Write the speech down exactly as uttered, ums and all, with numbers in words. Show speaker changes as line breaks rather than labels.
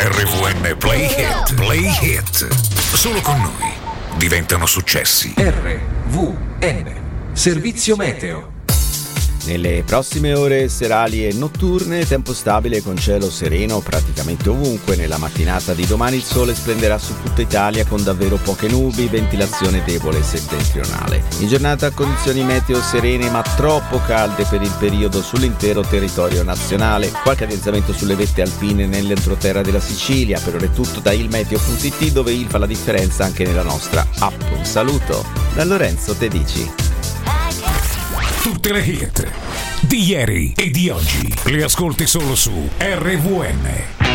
R V N Play Hit, Play Hit. Solo con noi diventano successi.
R V N, servizio meteo.
Nelle prossime ore serali e notturne, tempo stabile con cielo sereno praticamente ovunque. Nella mattinata di domani il sole splenderà su tutta Italia con davvero poche nubi, ventilazione debole settentrionale. In giornata condizioni meteo serene ma troppo calde per il periodo sull'intero territorio nazionale. Qualche addensamento sulle vette alpine nell'entroterra della Sicilia. Per ora è tutto da ilmeteo punto it, dove il fa la differenza anche nella nostra app. Un saluto da Lorenzo Tedici.
Tutte le hit di ieri e di oggi le ascolti solo su R V N.